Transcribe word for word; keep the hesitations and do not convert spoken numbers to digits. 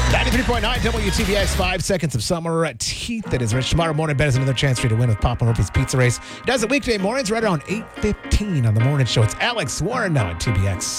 ninety-three point nine W T B X, five seconds of summer at teeth that is rich. Tomorrow morning, bet is another chance for you to win with Papa Murphy's Pizza Race. It does it weekday mornings right around eight fifteen on the morning show. It's Alex Warren now at T B X.